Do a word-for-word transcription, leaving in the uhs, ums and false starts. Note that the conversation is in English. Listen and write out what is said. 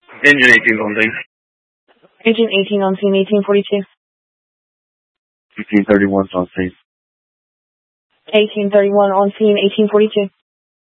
Engine eighteen on scene. Agent eighteen on scene, eighteen forty-two. eighteen thirty-one on scene. eighteen thirty-one on scene, eighteen forty-two.